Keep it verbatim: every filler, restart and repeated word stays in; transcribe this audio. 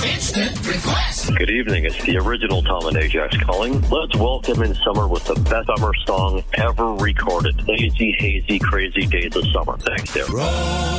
Instant request. Good evening. It's the original Tom and Ajax calling. Let's welcome in summer with the best summer song ever recorded. Lazy, hazy, crazy days of summer. Thanks, dear.